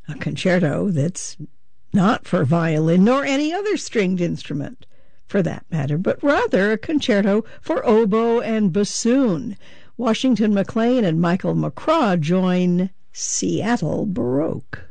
a concerto that's not for violin nor any other stringed instrument, for that matter, but rather a concerto for oboe and bassoon. Washington McLean and Michael McCraw join Seattle Baroque.